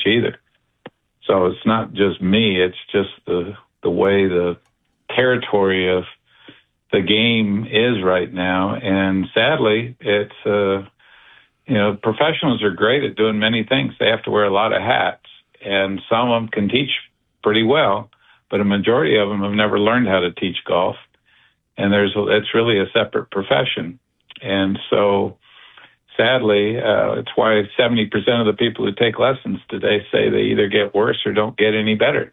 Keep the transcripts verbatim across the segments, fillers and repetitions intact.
either. So it's not just me, it's just the the way the territory of the game is right now. And sadly, it's, uh, you know, professionals are great at doing many things. They have to wear a lot of hats, and some of them can teach pretty well, but a majority of them have never learned how to teach golf. And there's it's really a separate profession. And so sadly, uh, it's why seventy percent of the people who take lessons today say they either get worse or don't get any better.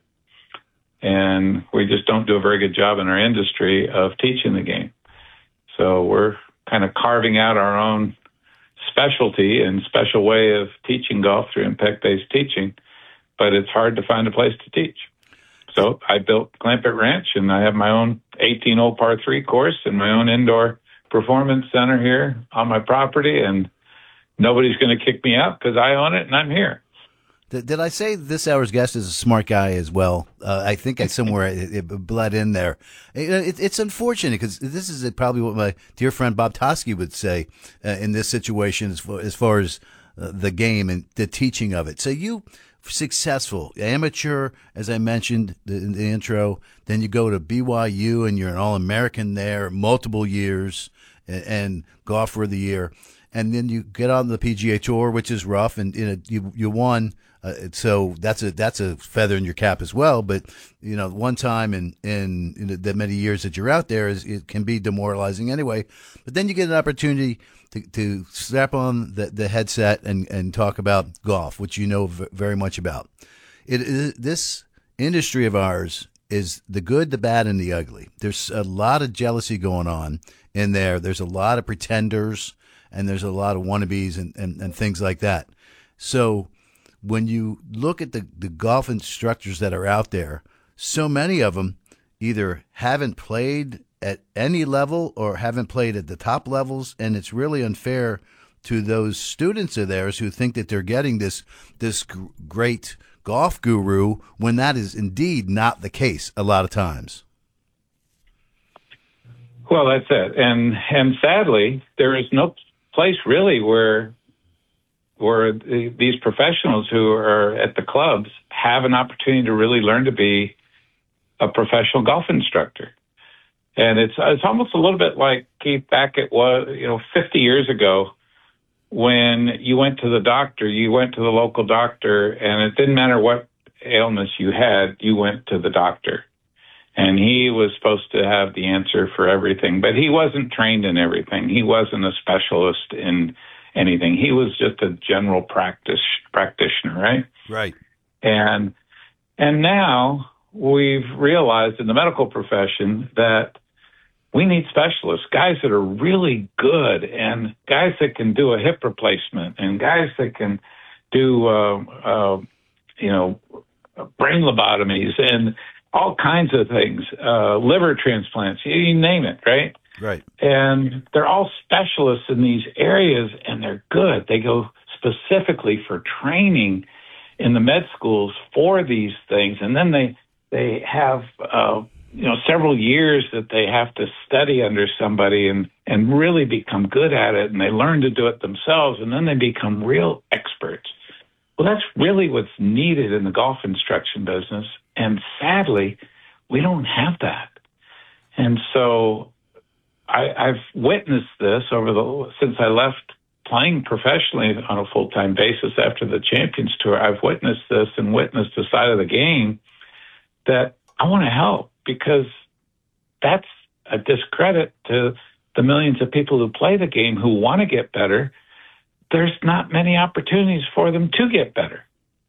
And we just don't do a very good job in our industry of teaching the game. So we're kind of carving out our own specialty and special way of teaching golf through impact-based teaching, but it's hard to find a place to teach. So I built Clampett Ranch, and I have my own eighteen-hole par three course and my own indoor performance center here on my property, and nobody's going to kick me out because I own it and I'm here. Did, did I say this hour's guest is a smart guy as well? Uh, I think I somewhere it, it bled in there. It, it, it's unfortunate because this is probably what my dear friend Bob Toski would say uh, in this situation as far as, far as uh, the game and the teaching of it. So you successful amateur, as I mentioned in the intro, then you go to B Y U and you're an All-American there multiple years and, and golfer of the year. And then you get on the P G A Tour, which is rough, and you know, you you won. Uh, so that's a that's a feather in your cap as well. But you know, one time in in, in the many years that you're out there is it can be demoralizing anyway. But then you get an opportunity to, to strap on the, the headset and, and talk about golf, which you know v- very much about. It is, this industry of ours is the good, the bad, and the ugly. There's a lot of jealousy going on in there. There's a lot of pretenders. And there's a lot of wannabes and, and, and things like that. So when you look at the, the golf instructors that are out there, so many of them either haven't played at any level or haven't played at the top levels, and it's really unfair to those students of theirs who think that they're getting this this g- great golf guru when that is indeed not the case a lot of times. Well, that's it. And and sadly, there is no place really where where the, these professionals who are at the clubs have an opportunity to really learn to be a professional golf instructor. And it's it's almost a little bit like, Keith, back at what you know fifty years ago, when you went to the doctor, you went to the local doctor, and it didn't matter what ailments you had, you went to the doctor. And he was supposed to have the answer for everything, but he wasn't trained in everything. He wasn't a specialist in anything. He was just a general practice practitioner, right? Right. And and now we've realized in the medical profession that we need specialists, guys that are really good, and guys that can do a hip replacement, and guys that can do, uh, uh, you know, brain lobotomies, and all kinds of things, uh, liver transplants, you, you name it, right? Right. And they're all specialists in these areas, and they're good. They go specifically for training in the med schools for these things, and then they they have uh, you know several years that they have to study under somebody and and really become good at it, and they learn to do it themselves, and then they become real experts. Well, that's really what's needed in the golf instruction business. And sadly, we don't have that. And so I, I've witnessed this over the since I left playing professionally on a full-time basis after the Champions Tour. I've witnessed this and witnessed a side of the game that I want to help, because that's a discredit to the millions of people who play the game who want to get better. There's not many opportunities for them to get better.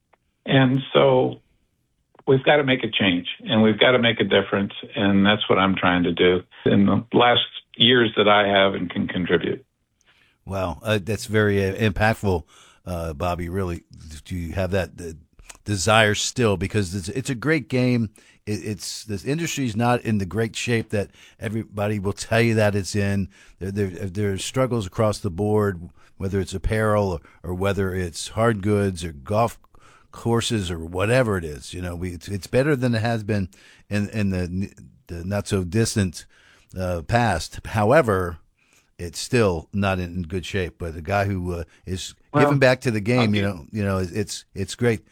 And so we've got to make a change, and we've got to make a difference, and that's what I'm trying to do in the last years that I have and can contribute. Wow, uh, that's very uh, impactful, uh, Bobby. Really, do you have that uh, desire still? Because it's, it's a great game. It, it's this industry's not in the great shape that everybody will tell you that it's in. There, there, there are struggles across the board, whether it's apparel or, or whether it's hard goods or golf courses or whatever it is. You know, we it's, it's better than it has been in in the, the not so distant uh, past. However, it's still not in good shape. But a guy who uh, is well, giving back to the game, okay. you know, you know, it's it's great.